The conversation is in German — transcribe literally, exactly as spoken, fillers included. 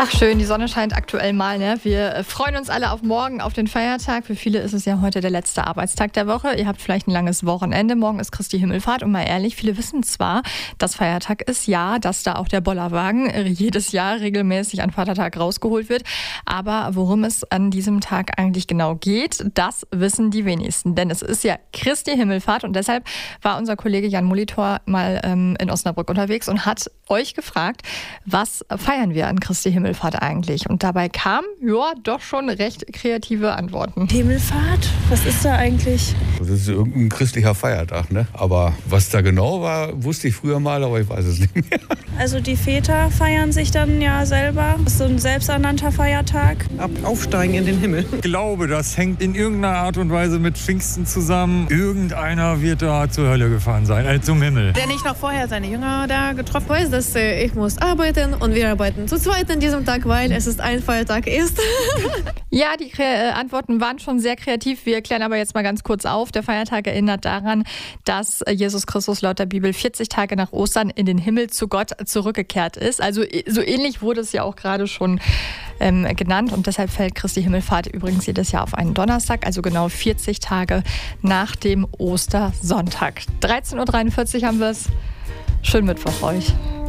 Ach schön, die Sonne scheint aktuell mal. Ne? Wir freuen uns alle auf morgen, auf den Feiertag. Für viele ist es ja heute der letzte Arbeitstag der Woche. Ihr habt vielleicht ein langes Wochenende. Morgen ist Christi Himmelfahrt. Und mal ehrlich, viele wissen zwar, dass Feiertag ist, ja, dass da auch der Bollerwagen jedes Jahr regelmäßig an Vatertag rausgeholt wird. Aber worum es an diesem Tag eigentlich genau geht, das wissen die wenigsten. Denn es ist ja Christi Himmelfahrt und deshalb war unser Kollege Jan Molitor mal ähm, in Osnabrück unterwegs und hat euch gefragt, was feiern wir an Christi Himmelfahrt eigentlich? Und dabei kamen, ja, doch schon recht kreative Antworten. Himmelfahrt? Was ist da eigentlich? Das ist irgendein christlicher Feiertag, ne? Aber was da genau war, wusste ich früher mal, aber ich weiß es nicht mehr. Also die Väter feiern sich dann ja selber. Das ist so ein selbsternannter Feiertag. Ab Aufsteigen in den Himmel. Ich glaube, das hängt in irgendeiner Art und Weise mit Pfingsten zusammen. Irgendeiner wird da zur Hölle gefahren sein, also zum Himmel. Der nicht noch vorher seine Jünger da getroffen weiß, dass äh, ich muss arbeiten und wir arbeiten zu zweit an diesem Tag, weil es ist ein Feiertag ist. Ja, die Kre- Antworten waren schon sehr kreativ. Wir klären aber jetzt mal ganz kurz auf. Der Feiertag erinnert daran, dass Jesus Christus laut der Bibel vierzig Tage nach Ostern in den Himmel zu Gott zurückgekehrt ist. Also so ähnlich wurde es ja auch gerade schon ähm, genannt und deshalb fällt Christi Himmelfahrt übrigens jedes Jahr auf einen Donnerstag, also genau vierzig Tage nach dem Ostersonntag. dreizehn Uhr dreiundvierzig haben wir es. Schönen Mittwoch euch.